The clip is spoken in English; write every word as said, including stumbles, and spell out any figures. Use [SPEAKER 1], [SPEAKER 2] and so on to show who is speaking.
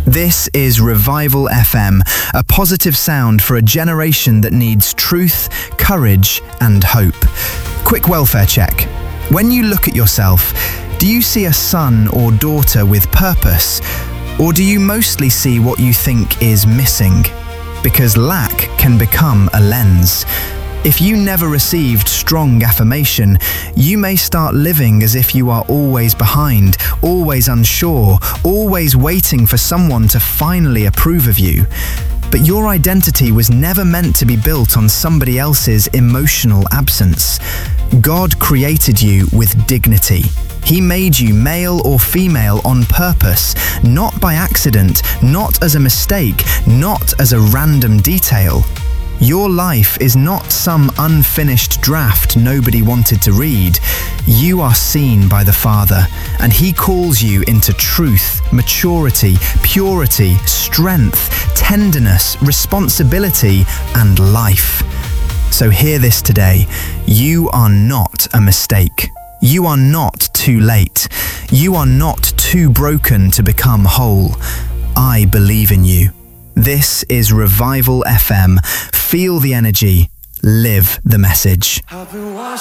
[SPEAKER 1] This is Revival F M, a positive sound for a generation that needs truth, courage, and hope. Quick welfare check. When you look at yourself, do you see a son or daughter with purpose? Or do you mostly see what you think is missing? Because lack can become a lens. If you never received strong affirmation, you may start living as if you are always behind, always unsure, always waiting for someone to finally approve of you. But your identity was never meant to be built on somebody else's emotional absence. God created you with dignity. He made you male or female on purpose, not by accident, not as a mistake, not as a random detail. Your life is not some unfinished draft nobody wanted to read. You are seen by the Father, and He calls you into truth, maturity, purity, strength, tenderness, responsibility, and life. So hear this today. You are not a mistake. You are not too late. You are not too broken to become whole. I believe in you. This is Revival F M. Feel the energy. Live the message.